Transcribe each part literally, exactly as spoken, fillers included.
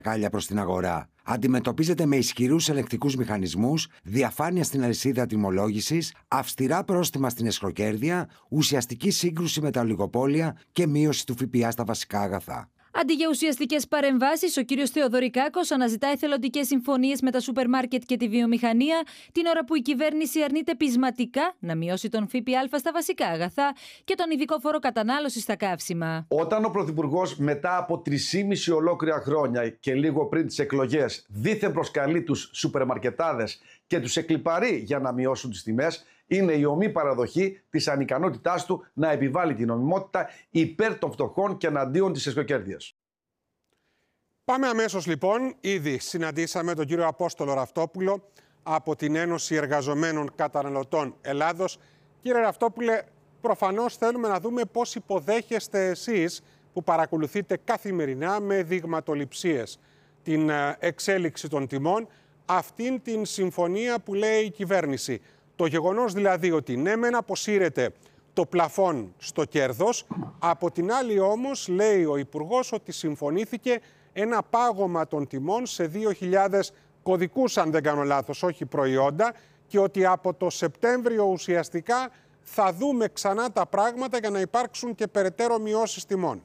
Κάλια προς την αγορά. Αντιμετωπίζεται με ισχυρούς ελεγκτικούς μηχανισμούς, διαφάνεια στην αλυσίδα τιμολόγησης, αυστηρά πρόστιμα στην εσχροκέρδεια, ουσιαστική σύγκρουση με τα ολιγοπόλια και μείωση του ΦΠΑ στα βασικά αγαθά. Αντί για ουσιαστικές παρεμβάσεις, ο κύριος Θεοδωρικάκος αναζητά εθελοντικές συμφωνίες με τα σούπερ μάρκετ και τη βιομηχανία, την ώρα που η κυβέρνηση αρνείται πεισματικά να μειώσει τον ΦΠΑ στα βασικά αγαθά και τον ειδικό φόρο κατανάλωσης στα καύσιμα. Όταν ο Πρωθυπουργός μετά από τρισήμιση ολόκληρα χρόνια και λίγο πριν τις εκλογές δήθεν προσκαλεί τους σούπερ μαρκετάδες και τους εκλιπαρεί για να μειώσουν τις τιμές, είναι η ομή παραδοχή της ανικανότητάς του να επιβάλλει την νομιμότητα υπέρ των φτωχών και εναντίον της εσχροκέρδειας. Πάμε αμέσως λοιπόν. Ήδη συναντήσαμε τον κύριο Απόστολο Ραυτόπουλο από την Ένωση Εργαζομένων Καταναλωτών Ελλάδος. Κύριε Ραυτόπουλε, προφανώς θέλουμε να δούμε πώς υποδέχεστε εσείς που παρακολουθείτε καθημερινά με δειγματοληψίες την εξέλιξη των τιμών, αυτήν την συμφωνία που λέει η κυβέρνηση. Το γεγονός δηλαδή ότι ναι μεν αποσύρεται το πλαφόν στο κέρδος, από την άλλη όμως λέει ο Υπουργός ότι συμφωνήθηκε ένα πάγωμα των τιμών σε δύο χιλιάδες κωδικούς, αν δεν κάνω λάθος, όχι προϊόντα, και ότι από το Σεπτέμβριο ουσιαστικά θα δούμε ξανά τα πράγματα για να υπάρξουν και περαιτέρω μειώσεις τιμών.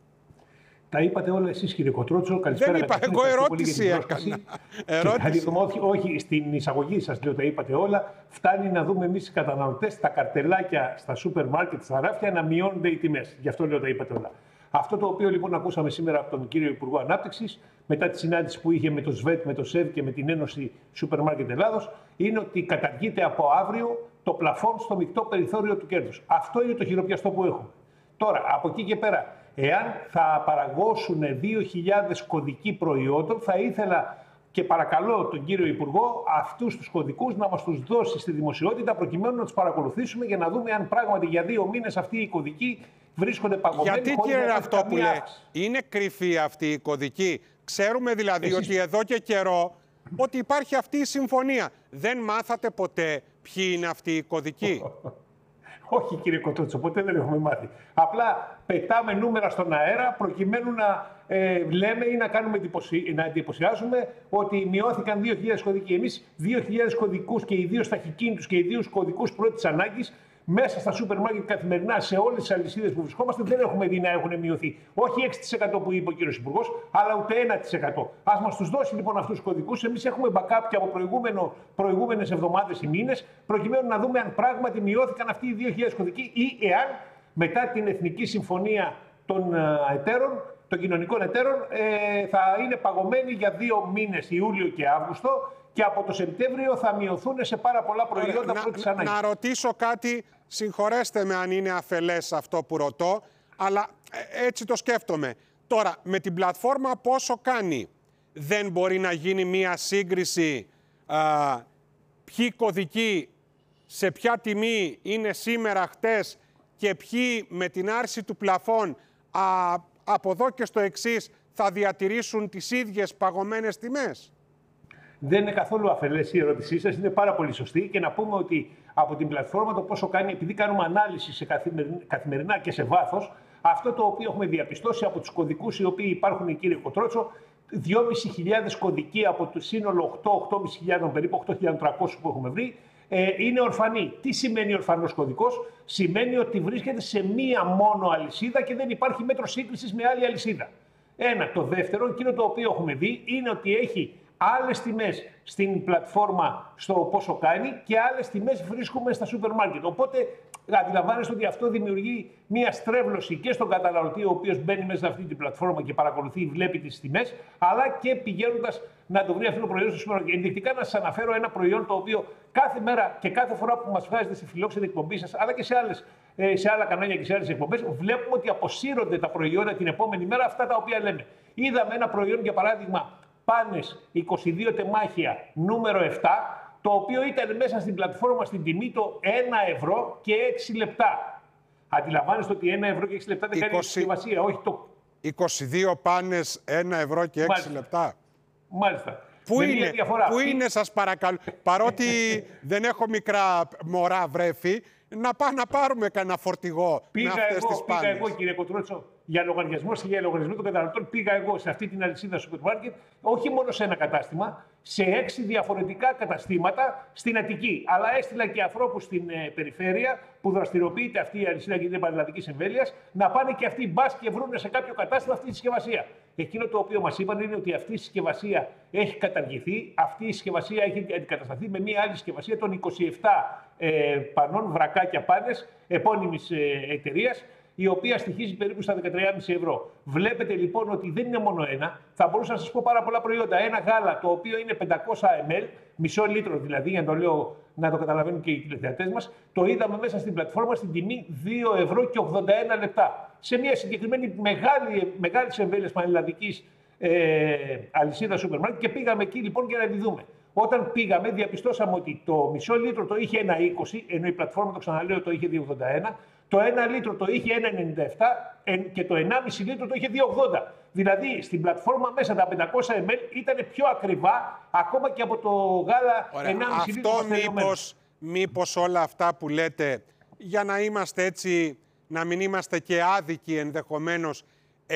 Τα είπατε όλα εσείς, κύριε Κοτρότσο. Καλησπέρα. Δεν είπα, εγώ ερώτηση έκανα. ερώτηση. Όχι, όχι, στην εισαγωγή σας λέω τα είπατε όλα. Φτάνει να δούμε εμείς οι καταναλωτές τα καρτελάκια στα σούπερ μάρκετ, στα ράφια, να μειώνονται οι τιμές. Γι' αυτό λέω τα είπατε όλα. Αυτό το οποίο λοιπόν ακούσαμε σήμερα από τον κύριο Υπουργό Ανάπτυξης, μετά τη συνάντηση που είχε με το ΣΒΕΤ, με το ΣΕΒ και με την Ένωση Σούπερ Μάρκετ Ελλάδος, είναι ότι καταργείται από αύριο το πλαφόν στο μεικτό περιθώριο του κέρδους. Αυτό είναι το χειροπιαστό που έχουμε. Τώρα, από εκεί και πέρα, εάν θα παραγώσουν δύο χιλιάδες κωδικοί προϊόντων, θα ήθελα και παρακαλώ τον κύριο Υπουργό αυτούς τους κωδικούς να μας τους δώσει στη δημοσιότητα, προκειμένου να τους παρακολουθήσουμε για να δούμε αν πράγματι για δύο μήνες αυτοί οι κωδικοί βρίσκονται παγωμένοι. Γιατί, κύριε Ραυτόπουλε, είναι κρυφή αυτή η κωδική? Ξέρουμε δηλαδή Εσείς... ότι εδώ και καιρό ότι υπάρχει αυτή η συμφωνία. Δεν μάθατε ποτέ ποιοι είναι αυτοί οι κωδικοί? Όχι, κύριε Κοτρότσο, ποτέ δεν έχουμε μάθει. Απλά πετάμε νούμερα στον αέρα προκειμένου να ε, λέμε ή να, κάνουμε εντυπωσι... να εντυπωσιάζουμε ότι μειώθηκαν δύο χιλιάδες κωδικοί. Εμείς δύο χιλιάδες κωδικούς και ιδίως ταχυκίνητους και ιδίως κωδικούς πρώτης ανάγκης μέσα στα σούπερ μάρκετ καθημερινά σε όλες τις αλυσίδες που βρισκόμαστε δεν έχουμε δει να έχουν μειωθεί. Όχι έξι τοις εκατό που είπε ο κύριος Υπουργός, αλλά ούτε ένα τοις εκατό. Ας μας τους δώσει λοιπόν αυτούς τους κωδικούς. Εμείς έχουμε backup και από προηγούμενες εβδομάδες ή μήνες, προκειμένου να δούμε αν πράγματι μειώθηκαν αυτοί οι δύο χιλιάδες κωδικοί ή εάν μετά την Εθνική Συμφωνία των εταίρων, των κοινωνικών εταίρων, ε, θα είναι παγωμένοι για δύο μήνες, Ιούλιο και Αύγουστο. Και από το Σεπτέμβριο θα μειωθούν σε πάρα πολλά προϊόντα πρώτης ανάγκης. Να ρωτήσω κάτι, συγχωρέστε με αν είναι αφελές αυτό που ρωτώ, αλλά έτσι το σκέφτομαι. Τώρα, με την πλατφόρμα πόσο κάνει? Δεν μπορεί να γίνει μία σύγκριση α, ποιοι κωδικοί σε ποια τιμή είναι σήμερα, χτες και ποιοι με την άρση του πλαφών α, από εδώ και στο εξής θα διατηρήσουν τις ίδιες παγωμένες τιμές? Δεν είναι καθόλου αφελές η ερώτησή σας, είναι πάρα πολύ σωστή. Και να πούμε ότι από την πλατφόρμα το πόσο κάνει, επειδή κάνουμε ανάλυση σε καθημερινά και σε βάθος, αυτό το οποίο έχουμε διαπιστώσει από τους κωδικούς οι οποίοι υπάρχουν, κύριε Κοτρότσο, δυόμισι χιλιάδες κωδικοί από το σύνολο οκτώ με οκτώ χιλιάδες πεντακόσιους, περίπου οκτώ χιλιάδες τριακόσιους που έχουμε βρει, είναι ορφανοί. Τι σημαίνει ορφανός κωδικός? Σημαίνει ότι βρίσκεται σε μία μόνο αλυσίδα και δεν υπάρχει μέτρο σύγκρισης με άλλη αλυσίδα. Ένα. Το δεύτερο, εκείνο το οποίο έχουμε δει, είναι ότι έχει άλλες τιμές στην πλατφόρμα στο πόσο κάνει και άλλες τιμές βρίσκουμε στα σούπερ μάρκετ. Οπότε αντιλαμβάνεστε ότι αυτό δημιουργεί μια στρέβλωση και στον καταναλωτή, ο οποίος μπαίνει μέσα σε αυτή την πλατφόρμα και παρακολουθεί, βλέπει τις τιμές, αλλά και πηγαίνοντας να το βρει αυτό το προϊόν στο σούπερ μάρκετ. Ενδεικτικά να σας αναφέρω ένα προϊόν το οποίο κάθε μέρα και κάθε φορά που μας βγάζετε στη φιλόξενη εκπομπή σας, αλλά και σε, άλλες, σε άλλα κανάλια και σε άλλες εκπομπές, βλέπουμε ότι αποσύρονται τα προϊόντα την επόμενη μέρα, αυτά τα οποία λέμε. Είδαμε ένα προϊόν, για παράδειγμα, Πάνες είκοσι δύο τεμάχια νούμερο επτά, το οποίο ήταν μέσα στην πλατφόρμα στην τιμή το ένα ευρώ και έξι λεπτά. Αντιλαμβάνεστε ότι ένα ευρώ και έξι λεπτά δεν κάνει σημασία, όχι το... είκοσι δύο πάνες, ένα ευρώ και έξι Μάλιστα. λεπτά. Μάλιστα. Πού είναι, πού είναι σας παρακαλώ, παρότι δεν έχω μικρά μωρά βρέφη, να πάμε να πάρουμε κανένα φορτηγό πήγα με αυτές εγώ, τις πάνες. Πήγα εγώ, κύριε Κοτρότσο, για λογαριασμό και για λογαριασμό των καταναλωτών πήγα εγώ σε αυτή την αλυσίδα σούπερ μάρκετ, όχι μόνο σε ένα κατάστημα, σε έξι διαφορετικά καταστήματα στην Αττική. Αλλά έστειλα και ανθρώπους στην ε, περιφέρεια που δραστηριοποιείται αυτή η αλυσίδα και είναι πανελλαδικής εμβέλειας, να πάνε και αυτοί μπας και βρούνε σε κάποιο κατάστημα αυτή τη συσκευασία. Εκείνο το οποίο μας είπαν είναι ότι αυτή η συσκευασία έχει καταργηθεί, αυτή η συσκευασία έχει αντικατασταθεί με μια άλλη συσκευασία των είκοσι επτά ε, πανών, βρακάκια πάνες, επώνυμης ε, εταιρείας, η οποία στοιχίζει περίπου στα δεκατρία κόμμα πέντε ευρώ. Βλέπετε λοιπόν ότι δεν είναι μόνο ένα. Θα μπορούσα να σας πω πάρα πολλά προϊόντα. Ένα γάλα το οποίο είναι πεντακόσια μιλιλίτρα, μισό λίτρο δηλαδή, για να το λέω να το καταλαβαίνουν και οι τηλεθεατές μας, το είδαμε μέσα στην πλατφόρμα στην τιμή δύο ευρώ και ογδόντα ένα λεπτά. Σε μια συγκεκριμένη μεγάλη, μεγάλη εμβέλειας πανελλαδικής ε, αλυσίδα σούπερ μάρκετ και πήγαμε εκεί λοιπόν για να τη δούμε. Όταν πήγαμε, διαπιστώσαμε ότι το μισό λίτρο το είχε ένα είκοσι, ενώ η πλατφόρμα, το ξαναλέω, το είχε δύο ογδόντα ένα. Το ένα λίτρο το είχε ένα ενενήντα επτά και το ενάμιση λίτρο το είχε δύο ογδόντα. Δηλαδή, στην πλατφόρμα μέσα τα πεντακόσια μιλιλίτρα ήταν πιο ακριβά ακόμα και από το γάλα ενάμιση λίτρο. Αυτό μήπως, μήπως όλα αυτά που λέτε, για να είμαστε έτσι, να μην είμαστε και άδικοι ενδεχομένως,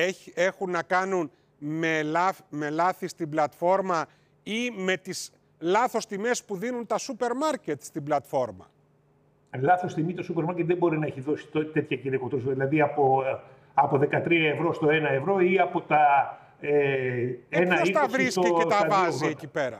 έχουν να κάνουν με, λάθ, με λάθη στην πλατφόρμα ή με τις λάθος τιμές που δίνουν τα σούπερ μάρκετ στην πλατφόρμα? Λάθος τιμή το σούπερ μάρκετ δεν μπορεί να έχει δώσει τέτοια, κύριε Κοτρότσο, δηλαδή από, από δεκατρία ευρώ στο ένα ευρώ ή από τα ε, ένα είκοσι. Ποιος τα βρίσκει και τα βάζει εκεί πέρα?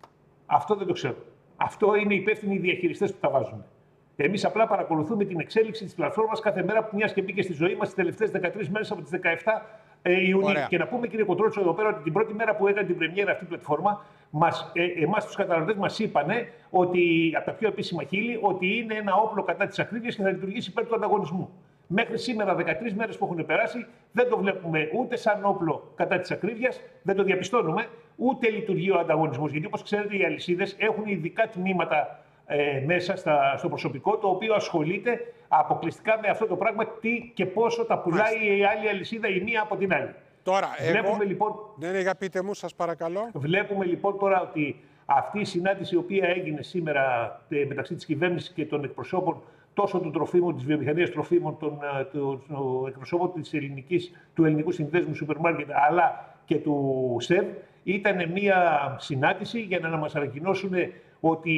Αυτό δεν το ξέρω. Αυτό είναι υπεύθυνοι οι διαχειριστές που τα βάζουν. Εμείς απλά παρακολουθούμε την εξέλιξη της πλατφόρμας κάθε μέρα που μιας και μπήκε στη ζωή μας τις τελευταίες δεκατρείς μέρες από τις δεκαεπτά Ιουνίου. Ωραία. Και να πούμε, κύριε Κοτρότσο, εδώ πέρα ότι την πρώτη μέρα που έκανε την πρεμιέρα αυτή η πλατφόρμα, μας, ε, εμάς τους καταναλωτές μας είπανε ότι, από τα πιο επίσημα χείλη, ότι είναι ένα όπλο κατά της ακρίβειας και θα λειτουργήσει υπέρ του ανταγωνισμού. Μέχρι σήμερα, δεκατρείς μέρες που έχουν περάσει, δεν το βλέπουμε ούτε σαν όπλο κατά της ακρίβειας, δεν το διαπιστώνουμε, ούτε λειτουργεί ο ανταγωνισμός. Γιατί, όπως ξέρετε, οι αλυσίδες έχουν ειδικά τμήματα ε, μέσα στα, στο προσωπικό, το οποίο ασχολείται αποκλειστικά με αυτό το πράγμα, τι και πόσο τα πουλάει η άλλη αλυσίδα η μία από την άλλη. Τώρα, βλέπουμε, εγώ... λοιπόν, ναι, ναι, για πείτε μου, σας παρακαλώ. Βλέπουμε λοιπόν τώρα ότι αυτή η συνάντηση η οποία έγινε σήμερα ε, μεταξύ της κυβέρνησης και των εκπροσώπων τόσο του τροφίμων, της βιομηχανίας τροφίμων, των, των, των εκπροσώπων της ελληνικής, του ελληνικού συνδέσμου σούπερ μάρκετ, αλλά και του ΣΕΒ, ήταν μια συνάντηση για να μας ανακοινώσουν ότι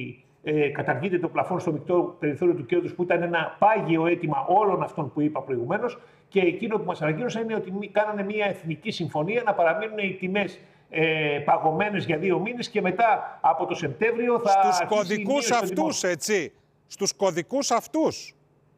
ε, καταργείται το πλαφόν στο μεικτό περιθώριο του κέρδους, που ήταν ένα πάγιο αίτημα όλων αυτών που είπα προηγουμένως. Και εκείνο που μας ανακοίνωσαν είναι ότι κάνανε μια εθνική συμφωνία να παραμείνουν οι τιμές ε, παγωμένες για δύο μήνες και μετά από το Σεπτέμβριο θα... Στους κωδικούς αυτούς, έτσι. Στους κωδικούς αυτούς.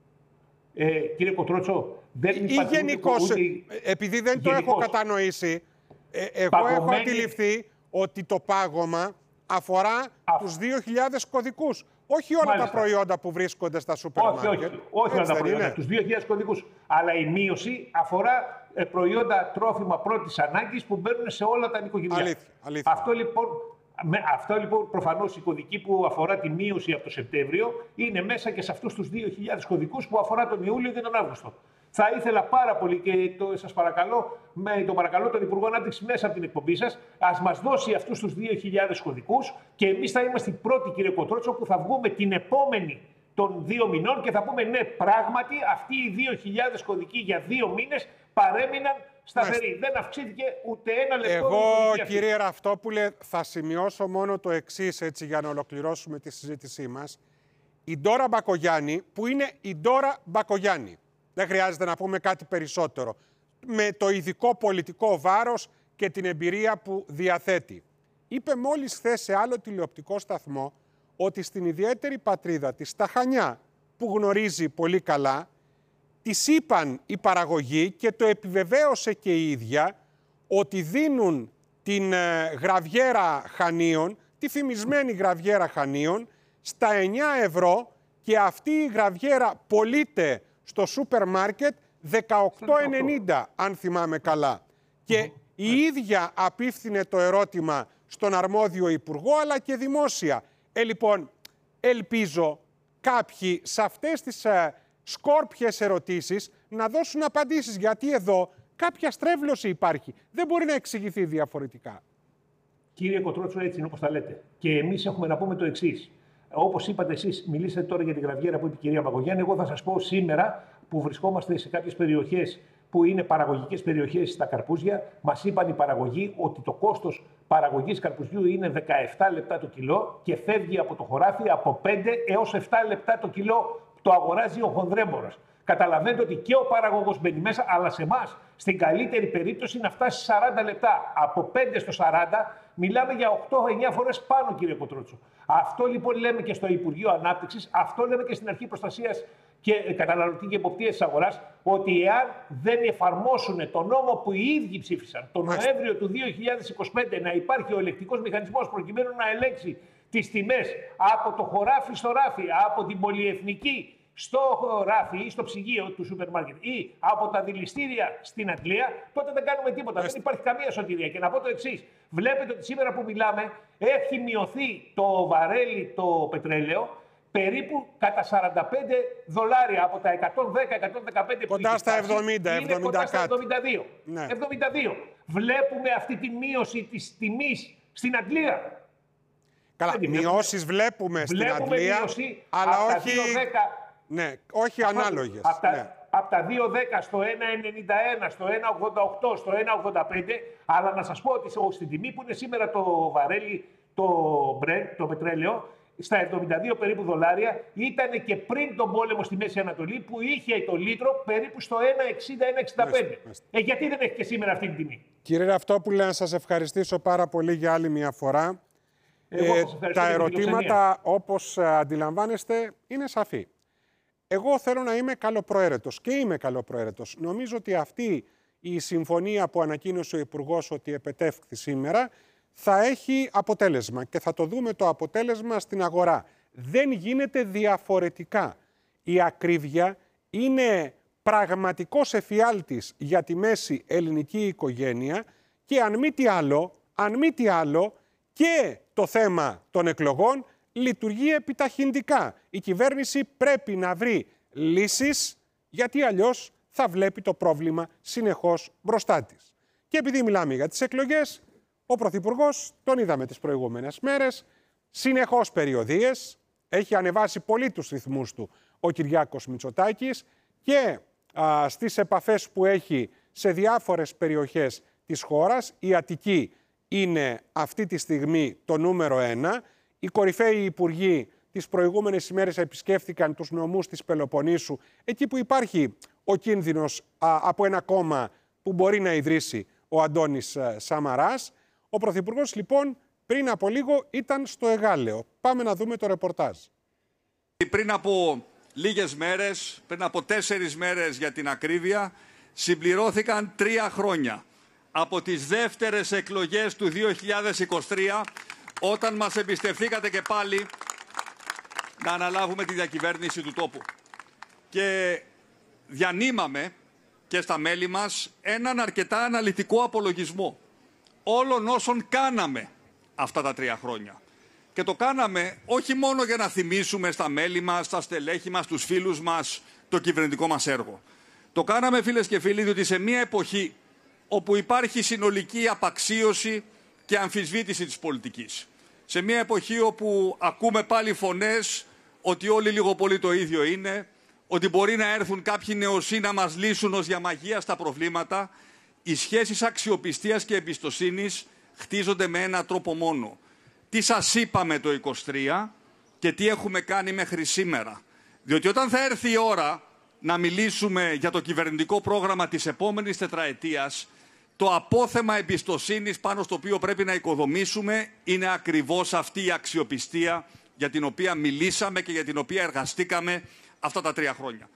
Ε, κύριε Κοτρότσο, δεν ή γενικώς, ούτε... επειδή δεν γενικώς. το έχω κατανοήσει, ε, εγώ Παγωμένη... έχω αντιληφθεί ότι το πάγωμα αφορά Α. τους δύο χιλιάδες κωδικούς. Όχι όλα Μάλιστα. τα προϊόντα που βρίσκονται στα σούπερ μάρκετ. Όχι, όχι, όχι όλα τα προϊόντα, είναι. τους δύο χιλιάδες κωδικούς. Αλλά η μείωση αφορά ε, προϊόντα τρόφιμα πρώτης ανάγκης που μπαίνουν σε όλα τα νοικοκυριά. Αλήθεια, αλήθεια. Αυτό λοιπόν, με, αυτό λοιπόν προφανώς η κωδική που αφορά τη μείωση από το Σεπτέμβριο είναι μέσα και σε αυτούς τους δύο χιλιάδες κωδικούς που αφορά τον Ιούλιο και τον Αύγουστο. Θα ήθελα πάρα πολύ και το, σας παρακαλώ, με τον παρακαλώ τον Υπουργό Ανάπτυξης μέσα από την εκπομπή σας, ας μας δώσει αυτούς τους δύο χιλιάδες κωδικούς και εμείς θα είμαστε οι πρώτοι, κύριε Κοτρότσο, που θα βγούμε την επόμενη των δύο μηνών και θα πούμε ναι, πράγματι αυτοί οι δύο χιλιάδες κωδικοί για δύο μήνες παρέμειναν σταθεροί. Δεν αυξήθηκε ούτε ένα λεπτό. Εγώ, κύριε Ραφτόπουλε, θα σημειώσω μόνο το εξής, έτσι, για να ολοκληρώσουμε τη συζήτησή μας. Η Ντόρα Μπακογιάννη, που είναι η Ντόρα Μπακογιάννη, δεν χρειάζεται να πούμε κάτι περισσότερο, με το ειδικό πολιτικό βάρος και την εμπειρία που διαθέτει, είπε μόλις χθες σε άλλο τηλεοπτικό σταθμό ότι στην ιδιαίτερη πατρίδα της, στα Χανιά, που γνωρίζει πολύ καλά, της είπαν η παραγωγή και το επιβεβαίωσε και η ίδια, ότι δίνουν την γραβιέρα Χανίων, τη φημισμένη γραβιέρα Χανίων, στα εννιά ευρώ και αυτή η γραβιέρα πωλείται στο σούπερ μάρκετ δεκαοκτώ ενενήντα, αν θυμάμαι καλά. Και η ίδια απίφθινε το ερώτημα στον αρμόδιο υπουργό, αλλά και δημόσια. Ε, λοιπόν, ελπίζω κάποιοι σε αυτές τις ε, σκόρπιες ερωτήσεις να δώσουν απαντήσεις, γιατί εδώ κάποια στρέβλωση υπάρχει. Δεν μπορεί να εξηγηθεί διαφορετικά. Κύριε Κοτρότσο, έτσι είναι όπως τα λέτε. Και εμείς έχουμε να πούμε το εξής. Όπως είπατε εσείς, μιλήσατε τώρα για τη γραβιέρα που είπε η κυρία Μπακογιάννη. Εγώ θα σας πω σήμερα που βρισκόμαστε σε κάποιες περιοχές που είναι παραγωγικές περιοχές στα καρπούζια, μας είπαν οι παραγωγοί ότι το κόστος παραγωγής καρπουζιού είναι δεκαεπτά λεπτά το κιλό και φεύγει από το χωράφι από πέντε έως επτά λεπτά το κιλό που το αγοράζει ο χονδρέμπορας. Καταλαβαίνετε ότι και ο παραγωγός μπαίνει μέσα, αλλά σε εμάς, στην καλύτερη περίπτωση, να φτάσει σαράντα λεπτά. Από πέντε στο σαράντα μιλάμε για οκτώ εννιά φορές πάνω, κύριε Κοτρότσο. Αυτό λοιπόν λέμε και στο Υπουργείο Ανάπτυξης, αυτό λέμε και στην Αρχή Προστασίας και Καταναλωτή και Εποπτείας της Αγοράς, ότι εάν δεν εφαρμόσουν τον νόμο που οι ίδιοι ψήφισαν τον Νοέμβριο του δύο χιλιάδες είκοσι πέντε, να υπάρχει ο ελεκτικός μηχανισμός προκειμένου να ελέγξει τις τιμές από το χωράφι στο ράφι, από την πολυεθνική στο ράφι ή στο ψυγείο του σούπερ μάρκετ ή από τα δηληστήρια στην Αγγλία, τότε δεν κάνουμε τίποτα. Δεν υπάρχει καμία σωτηρία. Και να πω το εξής. Βλέπετε ότι σήμερα που μιλάμε έχει μειωθεί το βαρέλι το πετρέλαιο περίπου κατά σαράντα πέντε δολάρια από τα εκατόν δέκα εκατόν δεκαπέντε που κοντά στα εβδομήντα, είναι εβδομήντα κοντά στα κάτι. εβδομήντα δύο. Ναι. εβδομήντα δύο. Βλέπουμε αυτή τη μείωση της τιμής στην Αγγλία. Καλά, μειώσεις βλέπουμε, βλέπουμε στην Αγγλία, μείωση αλλά από όχι... τα δύο δέκα Ναι, όχι ανάλογες. Από τα, ναι. απ τα δύο δέκα στο ένα ενενήντα ένα, στο ένα ογδόντα οκτώ, στο ένα ογδόντα πέντε, αλλά να σας πω ότι στην τιμή που είναι σήμερα το βαρέλι, το Brent, το πετρέλαιο, στα εβδομήντα δύο περίπου δολάρια, ήταν και πριν τον πόλεμο στη Μέση Ανατολή που είχε το λίτρο περίπου στο ένα εξήντα ένα εξήντα πέντε. Ε, γιατί δεν έχει και σήμερα αυτή την τιμή? Κύριε Ραυτόπουλε, να σας ευχαριστήσω πάρα πολύ για άλλη μια φορά. Ε, τα ερωτήματα, όπως αντιλαμβάνεστε, είναι σαφή. Εγώ θέλω να είμαι καλοπροαίρετος και είμαι καλοπροαίρετος. Νομίζω ότι αυτή η συμφωνία που ανακοίνωσε ο Υπουργός ότι επετεύχθη σήμερα θα έχει αποτέλεσμα και θα το δούμε το αποτέλεσμα στην αγορά. Δεν γίνεται διαφορετικά. Η ακρίβεια είναι πραγματικός εφιάλτης για τη μέση ελληνική οικογένεια και αν μη τι άλλο, αν μη τι άλλο και το θέμα των εκλογών λειτουργεί επιταχυντικά. Η κυβέρνηση πρέπει να βρει λύσεις, γιατί αλλιώς θα βλέπει το πρόβλημα συνεχώς μπροστά της. Και επειδή μιλάμε για τις εκλογές, ο Πρωθυπουργός, τον είδαμε τις προηγούμενες μέρες, συνεχώς περιοδίες, έχει ανεβάσει πολύ τους ρυθμούς του ο Κυριάκος Μητσοτάκης και α, στις επαφές που έχει σε διάφορες περιοχές της χώρας, η Αττική είναι αυτή τη στιγμή το νούμερο ένα. Οι κορυφαίοι υπουργοί τις προηγούμενες ημέρες επισκέφθηκαν τους νομούς της Πελοποννήσου, εκεί που υπάρχει ο κίνδυνος α, από ένα κόμμα που μπορεί να ιδρύσει ο Αντώνης α, Σαμαράς. Ο Πρωθυπουργός λοιπόν πριν από λίγο ήταν στο Εγάλεο. Πάμε να δούμε το ρεπορτάζ. Πριν από λίγες μέρες, πριν από τέσσερις μέρες για την ακρίβεια, συμπληρώθηκαν τρία χρόνια από τις δεύτερες εκλογές του δύο χιλιάδες είκοσι τρία, όταν μας εμπιστευθήκατε και πάλι να αναλάβουμε τη διακυβέρνηση του τόπου. Και διανύμαμε και στα μέλη μας έναν αρκετά αναλυτικό απολογισμό όλων όσων κάναμε αυτά τα τρία χρόνια. Και το κάναμε όχι μόνο για να θυμίσουμε στα μέλη μας, στα στελέχη μας, στους φίλους μας το κυβερνητικό μας έργο. Το κάναμε, φίλες και φίλοι, διότι σε μια εποχή όπου υπάρχει συνολική απαξίωση και αμφισβήτηση της πολιτικής. Σε μια εποχή όπου ακούμε πάλι φωνές ότι όλοι λίγο πολύ το ίδιο είναι, ότι μπορεί να έρθουν κάποιοι νεοσύ να μας λύσουν ως για μαγεία στα προβλήματα, οι σχέσεις αξιοπιστίας και εμπιστοσύνης χτίζονται με έναν τρόπο μόνο. Τι σας είπαμε το είκοσι τρία και τι έχουμε κάνει μέχρι σήμερα. Διότι όταν θα έρθει η ώρα να μιλήσουμε για το κυβερνητικό πρόγραμμα της επόμενης τετραετίας, το απόθεμα εμπιστοσύνης πάνω στο οποίο πρέπει να οικοδομήσουμε είναι ακριβώς αυτή η αξιοπιστία για την οποία μιλήσαμε και για την οποία εργαστήκαμε αυτά τα τρία χρόνια.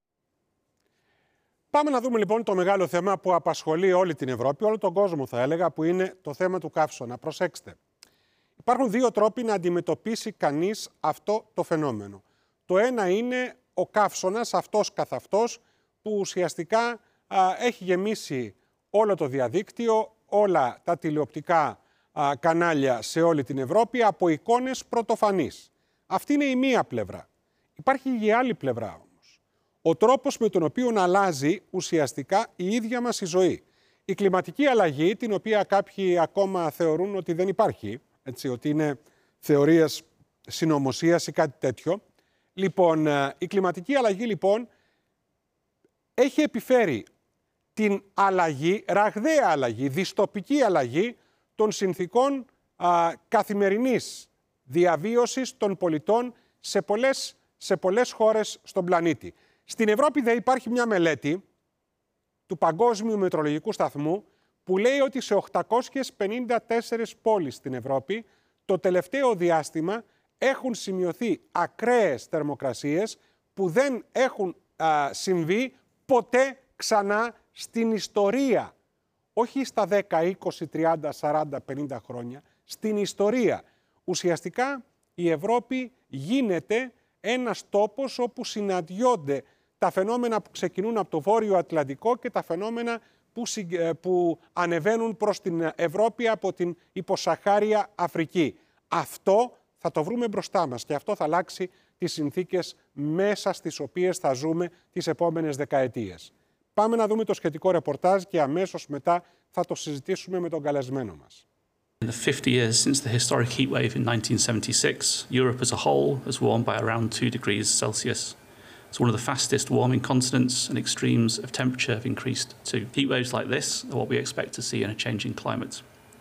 Πάμε να δούμε λοιπόν το μεγάλο θέμα που απασχολεί όλη την Ευρώπη, όλο τον κόσμο θα έλεγα, που είναι το θέμα του καύσωνα. Προσέξτε. Υπάρχουν δύο τρόποι να αντιμετωπίσει κανείς αυτό το φαινόμενο. Το ένα είναι ο καύσωνας, αυτός καθ' αυτός, που ουσιαστικά α, έχει γεμίσει όλο το διαδίκτυο, όλα τα τηλεοπτικά α, κανάλια σε όλη την Ευρώπη από εικόνες πρωτοφανείς. Αυτή είναι η μία πλευρά. Υπάρχει και η άλλη πλευρά όμως. Ο τρόπος με τον οποίο αλλάζει ουσιαστικά η ίδια μας η ζωή. Η κλιματική αλλαγή, την οποία κάποιοι ακόμα θεωρούν ότι δεν υπάρχει, έτσι, ότι είναι θεωρίες συνωμοσίας ή κάτι τέτοιο. Λοιπόν, η κλιματική αλλαγή λοιπόν έχει επιφέρει την αλλαγή, ραγδαία αλλαγή, δυστοπική αλλαγή των συνθήκων α, καθημερινής διαβίωσης των πολιτών σε πολλές, σε πολλές χώρες στον πλανήτη. Στην Ευρώπη δεν υπάρχει μια μελέτη του Παγκόσμιου Μετεωρολογικού Σταθμού που λέει ότι σε οκτακόσιες πενήντα τέσσερις πόλεις στην Ευρώπη το τελευταίο διάστημα έχουν σημειωθεί ακραίες θερμοκρασίες που δεν έχουν α, συμβεί ποτέ ξανά στην ιστορία. Όχι στα δέκα, είκοσι, τριάντα, σαράντα, πενήντα χρόνια, στην ιστορία. Ουσιαστικά η Ευρώπη γίνεται ένας τόπος όπου συναντιόνται τα φαινόμενα που ξεκινούν από το Βόρειο Ατλαντικό και τα φαινόμενα που, που ανεβαίνουν προς την Ευρώπη από την υποσαχάρια Αφρική. Αυτό θα το βρούμε μπροστά μας και αυτό θα αλλάξει τις συνθήκες μέσα στις οποίες θα ζούμε τις επόμενες δεκαετίες. Πάμε να δούμε το σχετικό ρεπορτάζ και αμέσως μετά θα το συζητήσουμε με τον καλεσμένο μας. In the fifty years since the historic heat wave in nineteen seventy-six, Europe as a whole has warmed by around two degrees Celsius. It's one of the fastest warming continents, and extremes of temperature have increased too. Heat waves like this are what we expect to see in a changing climate.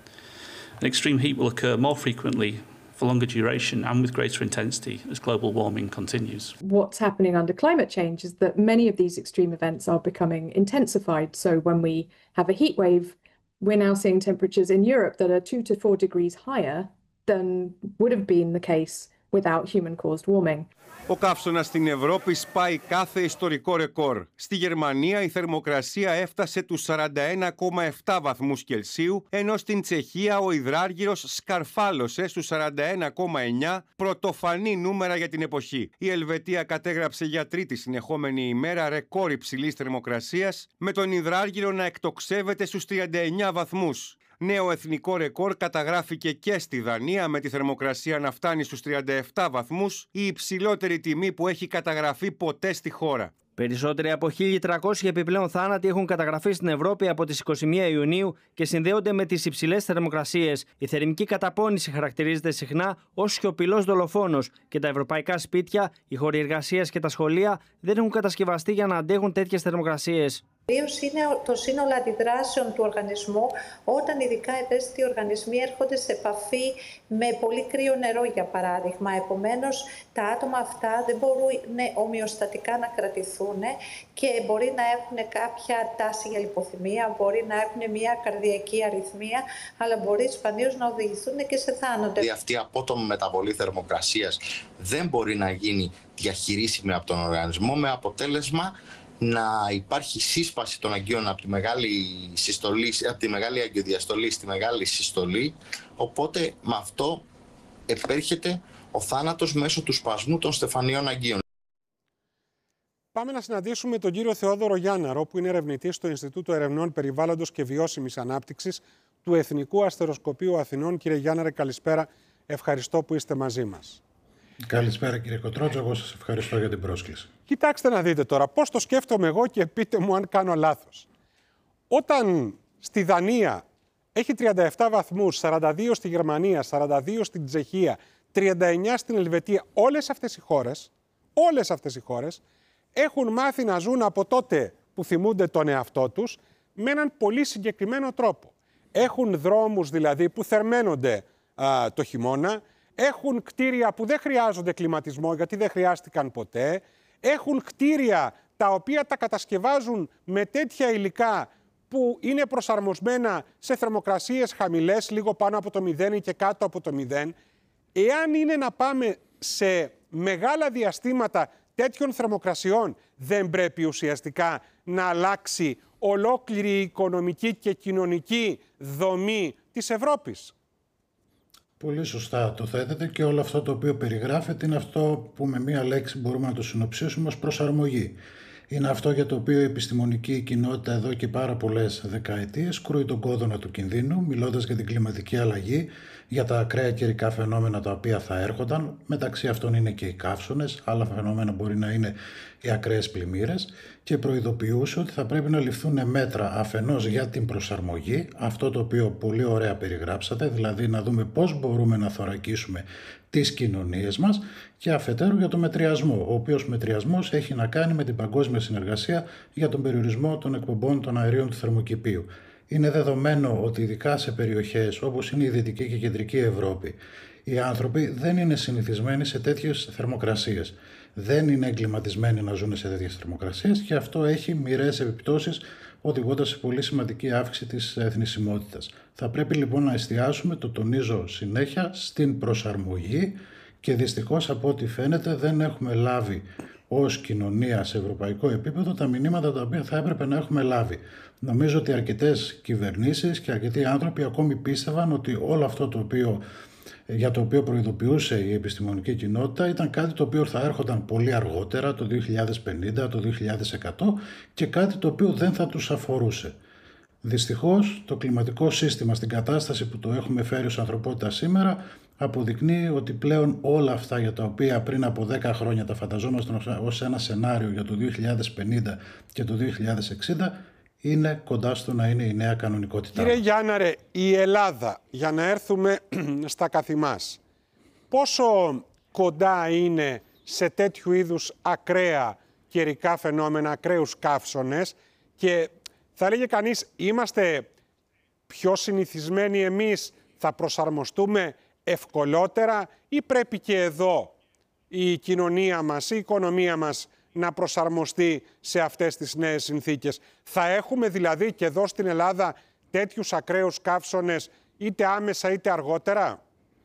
An extreme heat will occur more frequently, for longer duration and with greater intensity as global warming continues. What's happening under climate change is that many of these extreme events are becoming intensified. So when we have a heat wave, we're now seeing temperatures in Europe that are two to four degrees higher than would have been the case without human-caused warming. Ο καύσωνας στην Ευρώπη σπάει κάθε ιστορικό ρεκόρ. Στη Γερμανία η θερμοκρασία έφτασε τους σαράντα ένα κόμμα επτά βαθμούς Κελσίου, ενώ στην Τσεχία ο υδράργυρος σκαρφάλωσε στους σαράντα ένα κόμμα εννιά, πρωτοφανή νούμερα για την εποχή. Η Ελβετία κατέγραψε για τρίτη συνεχόμενη ημέρα ρεκόρ υψηλής θερμοκρασίας, με τον υδράργυρο να εκτοξεύεται στους τριάντα εννιά βαθμούς. Νέο εθνικό ρεκόρ καταγράφηκε και στη Δανία, με τη θερμοκρασία να φτάνει στους τριάντα επτά βαθμούς, η υψηλότερη τιμή που έχει καταγραφεί ποτέ στη χώρα. Περισσότεροι από χίλια τριακόσιοι επιπλέον θάνατοι έχουν καταγραφεί στην Ευρώπη από τις είκοσι μία Ιουνίου και συνδέονται με τις υψηλές θερμοκρασίες. Η θερμική καταπώνηση χαρακτηρίζεται συχνά ως σιωπηλός δολοφόνος και τα ευρωπαϊκά σπίτια, οι χώροι εργασίας και τα σχολεία δεν έχουν κατασκευαστεί για να αντέχουν τέτοιες θερμοκρασίες. Κυρίως είναι το σύνολο αντιδράσεων του οργανισμού όταν ειδικά ευαίσθητοι οργανισμοί έρχονται σε επαφή με πολύ κρύο νερό, για παράδειγμα. Επομένως, τα άτομα αυτά δεν μπορούν ομοιοστατικά να κρατηθούν και μπορεί να έχουν κάποια τάση για λιποθυμία, μπορεί να έχουν μια καρδιακή αρρυθμία, αλλά μπορεί σπανίως να οδηγηθούν και σε θάνατο. Αυτή η απότομη μεταβολή θερμοκρασίας δεν μπορεί να γίνει διαχειρίσιμη από τον οργανισμό, με αποτέλεσμα να υπάρχει σύσπαση των αγκίων από τη μεγάλη, συστολή, από τη μεγάλη αγκιοδιαστολή στη μεγάλη συστολή, οπότε με αυτό επέρχεται ο θάνατος μέσω του σπασμού των στεφανίων αγκίων. Πάμε να συναντήσουμε τον κύριο Θεόδωρο Γιάνναρο, που είναι ερευνητής στο Ινστιτούτο Ερευνών Περιβάλλοντος και Βιώσιμης Ανάπτυξης του Εθνικού Αστεροσκοπείου Αθηνών. Κύριε Γιάνναρε, καλησπέρα. Ευχαριστώ που είστε μαζί μας. Καλησπέρα κύριε Κοτρότσο, εγώ σας ευχαριστώ για την πρόσκληση. Κοιτάξτε να δείτε τώρα πώς το σκέφτομαι εγώ και πείτε μου αν κάνω λάθος. Όταν στη Δανία έχει τριάντα επτά βαθμούς, σαράντα δύο στη Γερμανία, σαράντα δύο στην Τσεχία, τριάντα εννιά στην Ελβετία, όλες αυτές οι χώρες, όλες αυτές οι χώρες έχουν μάθει να ζουν από τότε που θυμούνται τον εαυτό τους με έναν πολύ συγκεκριμένο τρόπο. Έχουν δρόμους δηλαδή που θερμαίνονται α, το χειμώνα, έχουν κτίρια που δεν χρειάζονται κλιματισμό γιατί δεν χρειάστηκαν ποτέ, έχουν κτίρια τα οποία τα κατασκευάζουν με τέτοια υλικά που είναι προσαρμοσμένα σε θερμοκρασίες χαμηλές, λίγο πάνω από το μηδέν ή και κάτω από το μηδέν. Εάν είναι να πάμε σε μεγάλα διαστήματα τέτοιων θερμοκρασιών, δεν πρέπει ουσιαστικά να αλλάξει ολόκληρη η οικονομική και κοινωνική δομή της Ευρώπης. Πολύ σωστά το θέτετε και όλο αυτό το οποίο περιγράφεται είναι αυτό που με μία λέξη μπορούμε να το συνοψίσουμε ως προσαρμογή. Είναι αυτό για το οποίο η επιστημονική κοινότητα εδώ και πάρα πολλές δεκαετίες κρούει τον κόδωνα του κινδύνου, μιλώντας για την κλιματική αλλαγή, για τα ακραία καιρικά φαινόμενα τα οποία θα έρχονταν. Μεταξύ αυτών είναι και οι καύσωνες, άλλα φαινόμενα μπορεί να είναι οι ακραίες πλημμύρες, και προειδοποιούσε ότι θα πρέπει να ληφθούν μέτρα αφενός για την προσαρμογή, αυτό το οποίο πολύ ωραία περιγράψατε, δηλαδή να δούμε πώς μπορούμε να θωρακίσουμε τις κοινωνίες μας και αφετέρου για το μετριασμό, ο οποίος μετριασμός έχει να κάνει με την παγκόσμια συνεργασία για τον περιορισμό των εκπομπών των αερίων του θερμοκηπίου. Είναι δεδομένο ότι ειδικά σε περιοχές όπως είναι η Δυτική και η Κεντρική Ευρώπη, οι άνθρωποι δεν είναι συνηθισμένοι σε τέτοιες θερμοκρασίες. Δεν είναι εγκληματισμένοι να ζουν σε τέτοιες θερμοκρασίες και αυτό έχει μοιραίες επιπτώσεις, οδηγώντας σε πολύ σημαντική αύξηση της εθνισμότητας. Θα πρέπει λοιπόν να εστιάσουμε, το τονίζω συνέχεια, στην προσαρμογή και δυστυχώς από ό,τι φαίνεται δεν έχουμε λάβει ως κοινωνία σε ευρωπαϊκό επίπεδο τα μηνύματα τα οποία θα έπρεπε να έχουμε λάβει. Νομίζω ότι αρκετές κυβερνήσεις και αρκετοί άνθρωποι ακόμη πίστευαν ότι όλο αυτό το οποίο, για το οποίο προειδοποιούσε η επιστημονική κοινότητα ήταν κάτι το οποίο θα έρχονταν πολύ αργότερα, το δύο χιλιάδες πενήντα, το δύο χιλιάδες εκατό και κάτι το οποίο δεν θα τους αφορούσε. Δυστυχώς το κλιματικό σύστημα στην κατάσταση που το έχουμε φέρει ως ανθρωπότητα σήμερα αποδεικνύει ότι πλέον όλα αυτά για τα οποία πριν από δέκα χρόνια τα φανταζόμασταν ως ένα σενάριο για το δύο χιλιάδες πενήντα και το δύο χιλιάδες εξήντα είναι κοντά στο να είναι η νέα κανονικότητα. Κύριε Γιάνναρε, η Ελλάδα, για να έρθουμε στα καθημάς, πόσο κοντά είναι σε τέτοιου είδους ακραία καιρικά φαινόμενα, ακραίους καύσωνες, και θα έλεγε κανείς, είμαστε πιο συνηθισμένοι εμείς, θα προσαρμοστούμε ευκολότερα ή πρέπει και εδώ η κοινωνία μας, η οικονομία μας να προσαρμοστεί σε αυτές τις νέες συνθήκες? Θα έχουμε δηλαδή και εδώ στην Ελλάδα τέτοιους ακραίους καύσωνες είτε άμεσα είτε αργότερα?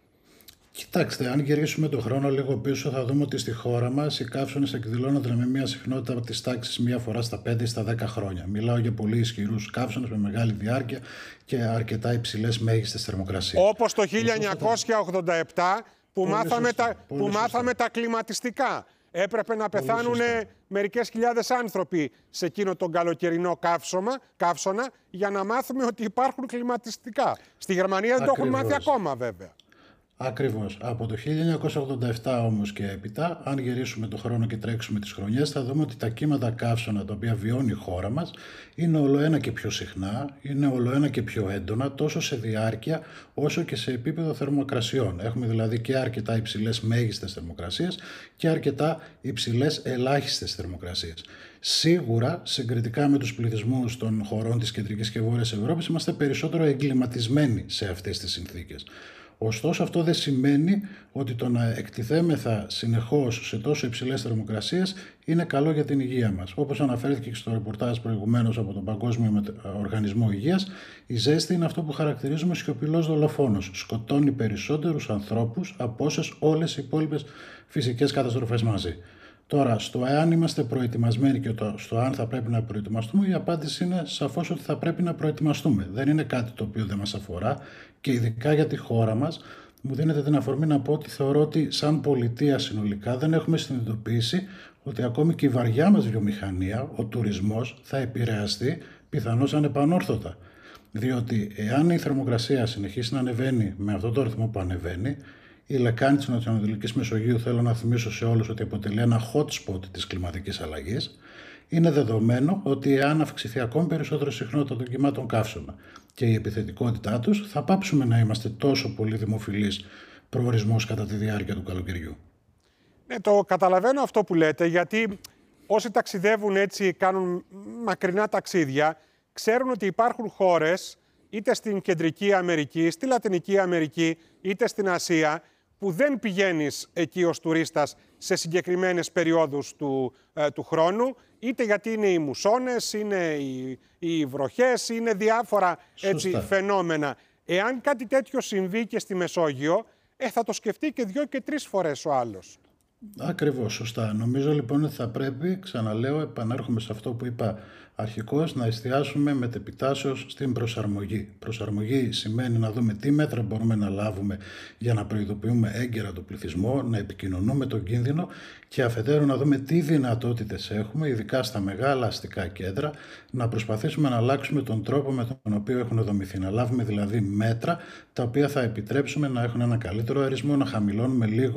Κοιτάξτε, αν γυρίσουμε τον χρόνο λίγο πίσω, θα δούμε ότι στη χώρα μας οι καύσωνες εκδηλώνονται με μια συχνότητα της τάξης μία φορά στα πέντε ή στα δέκα χρόνια. Μιλάω για πολύ ισχυρούς καύσωνες με μεγάλη διάρκεια και αρκετά υψηλές μέγιστες θερμοκρασίες. Όπως το χίλια εννιακόσια ογδόντα επτά που, μάθαμε, σωστά, τα, που μάθαμε τα κλιματιστικά. Έπρεπε να πεθάνουν μερικές χιλιάδες άνθρωποι σε εκείνο τον καλοκαιρινό καύσωμα, καύσωνα για να μάθουμε ότι υπάρχουν κλιματιστικά. Στη Γερμανία δεν το έχουν μάθει ακόμα βέβαια. Ακριβώς. Από το χίλια εννιακόσια ογδόντα επτά όμως και έπειτα, αν γυρίσουμε το χρόνο και τρέξουμε τις χρονιές, θα δούμε ότι τα κύματα καύσωνα τα οποία βιώνει η χώρα μας είναι ολοένα και πιο συχνά, είναι ολοένα και πιο έντονα, τόσο σε διάρκεια όσο και σε επίπεδο θερμοκρασιών. Έχουμε δηλαδή και αρκετά υψηλές μέγιστες θερμοκρασίες και αρκετά υψηλές ελάχιστες θερμοκρασίες. Σίγουρα, συγκριτικά με τους πληθυσμούς των χωρών της Κεντρικής και Βόρειας Ευρώπης, είμαστε περισσότερο εγκληματισμένοι σε αυτές τις συνθήκες. Ωστόσο, αυτό δεν σημαίνει ότι το να εκτιθέμεθα συνεχώς σε τόσο υψηλές θερμοκρασίες είναι καλό για την υγεία μας. Όπως αναφέρθηκε και στο ρεπορτάζ προηγουμένως από τον Παγκόσμιο Οργανισμό Υγείας, η ζέστη είναι αυτό που χαρακτηρίζουμε σιωπηλός δολοφόνος. Σκοτώνει περισσότερους ανθρώπους από όσες όλες οι υπόλοιπες φυσικές καταστροφές μαζί. Τώρα, στο εάν είμαστε προετοιμασμένοι και το, στο αν θα πρέπει να προετοιμαστούμε, η απάντηση είναι σαφώς ότι θα πρέπει να προετοιμαστούμε. Δεν είναι κάτι το οποίο δεν μας αφορά και ειδικά για τη χώρα μας. Μου δίνεται την αφορμή να πω ότι θεωρώ ότι σαν πολιτεία συνολικά δεν έχουμε συνειδητοποιήσει ότι ακόμη και η βαριά μας βιομηχανία, ο τουρισμός, θα επηρεαστεί πιθανώς ανεπανόρθωτα. Διότι εάν η θερμοκρασία συνεχίσει να ανεβαίνει με αυτό το ρυθμό που ανεβαίνει, η λεκάνη της Νοτιοανατολικής Μεσογείου, θέλω να θυμίσω σε όλους ότι αποτελεί ένα hot spot της κλιματικής αλλαγής, είναι δεδομένο ότι εάν αυξηθεί ακόμη περισσότερο η συχνότητα των κυμάτων καύσωνα και η επιθετικότητά τους, θα πάψουμε να είμαστε τόσο πολύ δημοφιλείς προορισμός κατά τη διάρκεια του καλοκαιριού. Ναι, το καταλαβαίνω αυτό που λέτε, γιατί όσοι ταξιδεύουν έτσι, κάνουν μακρινά ταξίδια, ξέρουν ότι υπάρχουν χώρες, είτε στην Κεντρική Αμερική, στη Λατινική Αμερική, είτε στην Ασία, που δεν πηγαίνεις εκεί ως τουρίστας σε συγκεκριμένες περιόδους του, ε, του χρόνου, είτε γιατί είναι οι μουσώνες, είναι οι, οι βροχές, είναι διάφορα έτσι, φαινόμενα. Εάν κάτι τέτοιο συμβεί και στη Μεσόγειο, ε, θα το σκεφτεί και δυο και τρεις φορές ο άλλος. Ακριβώς, σωστά. Νομίζω λοιπόν ότι θα πρέπει, ξαναλέω, επανέρχομαι σε αυτό που είπα αρχικώς, να εστιάσουμε μετεπιτάσεως στην προσαρμογή. Προσαρμογή σημαίνει να δούμε τι μέτρα μπορούμε να λάβουμε για να προειδοποιούμε έγκαιρα τον πληθυσμό, να επικοινωνούμε τον κίνδυνο και αφετέρου να δούμε τι δυνατότητες έχουμε, ειδικά στα μεγάλα αστικά κέντρα, να προσπαθήσουμε να αλλάξουμε τον τρόπο με τον οποίο έχουν δομηθεί. Να λάβουμε δηλαδή μέτρα τα οποία θα επιτρέψουμε να έχουν ένα καλύτερο αερισμό, να χαμηλώνουμε λίγο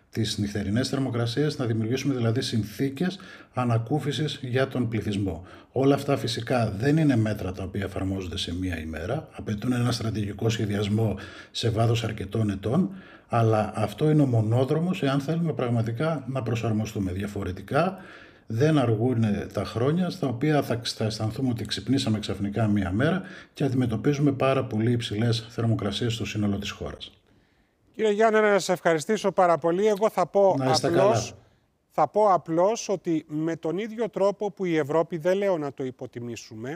τις νυχτερινές θερμοκρασίες, να δημιουργήσουμε δηλαδή συνθήκες ανακούφισης για τον πληθυσμό. Όλα αυτά φυσικά δεν είναι μέτρα τα οποία εφαρμόζονται σε μία ημέρα, απαιτούν ένα στρατηγικό σχεδιασμό σε βάθος αρκετών ετών, αλλά αυτό είναι ο μονόδρομος εάν θέλουμε πραγματικά να προσαρμοστούμε. Διαφορετικά δεν αργούν τα χρόνια στα οποία θα, θα αισθανθούμε ότι ξυπνήσαμε ξαφνικά μία μέρα και αντιμετωπίζουμε πάρα πολύ υψηλές θερμοκρασίες στο σύνολο της χώρας. Κύριε Γιάννη, να σας ευχαριστήσω πάρα πολύ. Εγώ θα πω, απλώς, θα πω απλώς ότι με τον ίδιο τρόπο που η Ευρώπη, δεν λέω να το υποτιμήσουμε,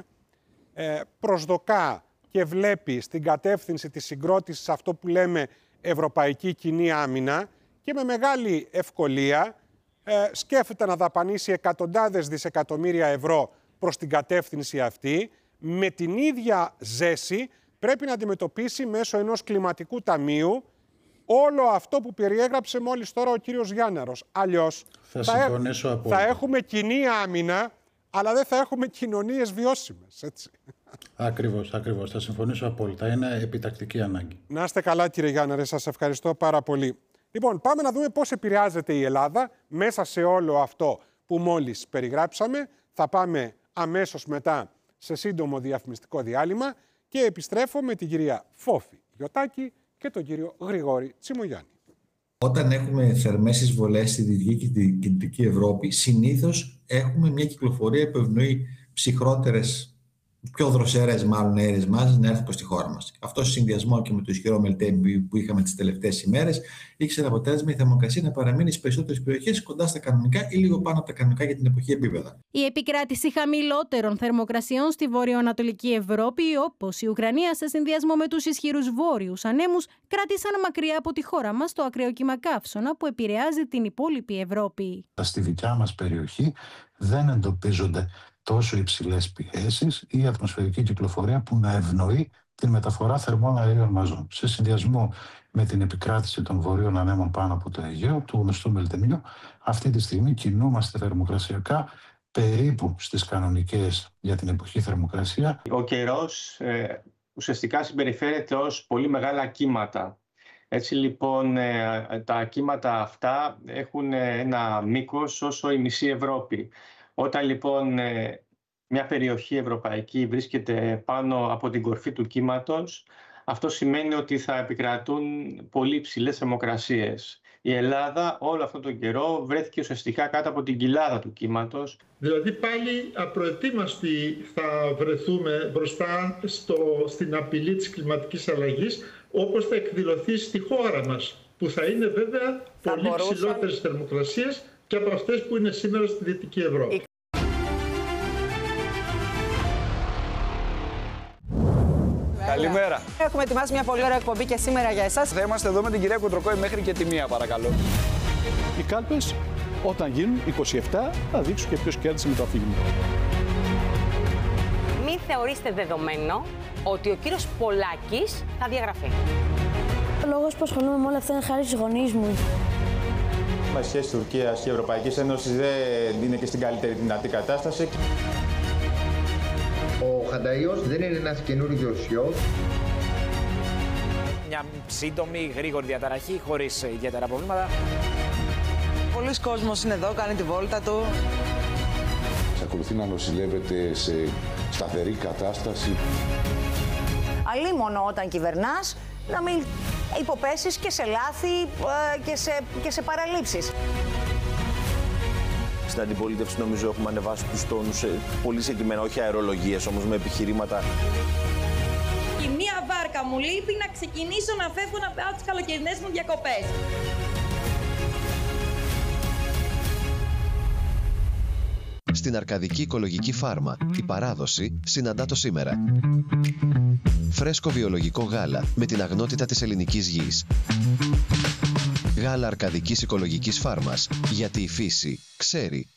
προσδοκά και βλέπει στην κατεύθυνση της συγκρότησης αυτό που λέμε Ευρωπαϊκή Κοινή Άμυνα και με μεγάλη ευκολία σκέφτεται να δαπανίσει εκατοντάδες δισεκατομμύρια ευρώ προς την κατεύθυνση αυτή, με την ίδια ζέση πρέπει να αντιμετωπίσει μέσω ενός κλιματικού ταμείου όλο αυτό που περιέγραψε μόλις τώρα ο κύριος Γιάνναρος. Αλλιώς θα, θα, θα έχουμε κοινή άμυνα, αλλά δεν θα έχουμε κοινωνίες βιώσιμες, έτσι. Ακριβώς, ακριβώς. Θα συμφωνήσω απόλυτα. Είναι επιτακτική ανάγκη. Να είστε καλά, κύριε Γιάνναρε. Σας ευχαριστώ πάρα πολύ. Λοιπόν, πάμε να δούμε πώς επηρεάζεται η Ελλάδα μέσα σε όλο αυτό που μόλις περιγράψαμε. Θα πάμε αμέσως μετά σε σύντομο διαφημιστικό διάλειμμα και επιστρέφω με την κυρία Φόφη Γιωτάκη και τον κύριο Γρηγόρη Τσιμογιάννη. Όταν έχουμε θερμές εισβολές στη Δυτική και την Κεντρική Ευρώπη, συνήθως έχουμε μια κυκλοφορία που ευνοεί ψυχρότερες, πιο δροσερές μάλλον αέρειες μάζες να έρθουν προς τη χώρα μας. Αυτό σε συνδυασμό και με το ισχυρό μελτέμι που είχαμε τις τελευταίες ημέρες, είχε σαν αποτέλεσμα η θερμοκρασία να παραμείνει στις περισσότερες περιοχές κοντά στα κανονικά ή λίγο πάνω από τα κανονικά για την εποχή επίπεδα. Η επικράτηση χαμηλότερων θερμοκρασιών στη βορειοανατολική Ευρώπη, όπως η Ουκρανία, σε συνδυασμό με τους ισχυρούς βόρειους ανέμους, κράτησαν μακριά από τη χώρα μας το ακραίο κύμα καύσωνα που επηρεάζει την υπόλοιπη Ευρώπη. Στη δικιά μας περιοχή δεν εντοπίζονται τόσο υψηλές πιέσεις ή ατμοσφαιρική κυκλοφορία που να ευνοεί την μεταφορά θερμών αερίων μαζών. Σε συνδυασμό με την επικράτηση των βορείων ανέμων πάνω από το Αιγαίο, του γνωστού μελτεμιού, αυτή τη στιγμή κινούμαστε θερμοκρασιακά περίπου στις κανονικές για την εποχή θερμοκρασία. Ο καιρός ε, ουσιαστικά συμπεριφέρεται ως πολύ μεγάλα κύματα. Έτσι λοιπόν ε, τα κύματα αυτά έχουν ένα μήκος όσο η μισή Ευρώπη. Όταν λοιπόν μια περιοχή ευρωπαϊκή βρίσκεται πάνω από την κορφή του κύματος, αυτό σημαίνει ότι θα επικρατούν πολύ υψηλές θερμοκρασίες. Η Ελλάδα όλο αυτόν τον καιρό βρέθηκε ουσιαστικά κάτω από την κοιλάδα του κύματος. Δηλαδή πάλι απροετοίμαστοι θα βρεθούμε μπροστά στο, στην απειλή της κλιματικής αλλαγής, όπως θα εκδηλωθεί στη χώρα μας, που θα είναι βέβαια θα πολύ μπορούσαν... ψηλότερες θερμοκρασίες και από αυτές που είναι σήμερα στη Δυτική Ευρώπη. Καλημέρα. Έχουμε ετοιμάσει μια πολύ ωραία εκπομπή και σήμερα για εσάς. Θα είμαστε εδώ με την κυρία Κοντροκόη μέχρι και τη μία, παρακαλώ. Οι κάλπες, όταν γίνουν είκοσι επτά, θα δείξουν και ποιος κέρδισε με το αφήγημα. Μην θεωρήστε δεδομένο ότι ο κύριος Πολάκης θα διαγραφεί. Ο λόγος που ασχολούμαι με όλα αυτά είναι χάρη στους γονείς μου. Η σχέση Τουρκίας και Ευρωπαϊκής Ένωσης δεν είναι και στην καλύτερη δυνατή κατάσταση. Ο Χανταΐος δεν είναι ένας καινούριος ιός. Μια σύντομη, γρήγορη διαταραχή, χωρίς ιδιαίτερα προβλήματα. Πολλοί κόσμος είναι εδώ, κάνει τη βόλτα του. Εξακολουθεί να νοσηλεύεται σε σταθερή κατάσταση. Αλίμονο όταν κυβερνάς, να μην υποπέσεις και σε λάθη και σε, και σε παραλήψεις. Στην αντιπολίτευση νομίζω έχουμε ανεβάσει τους τόνους πολύ συγκεκριμένα, όχι αερολογίες όμως, με επιχειρήματα. Η μία βάρκα μου λείπει να ξεκινήσω να φεύγω να πάω τις καλοκαιρινές μου διακοπές. Στην Αρκαδική Οικολογική Φάρμα, η παράδοση συναντά το σήμερα. Φρέσκο βιολογικό γάλα με την αγνότητα της ελληνικής γης. Γάλα Αρκαδικής Οικολογικής Φάρμας, γιατί η φύση ξέρει.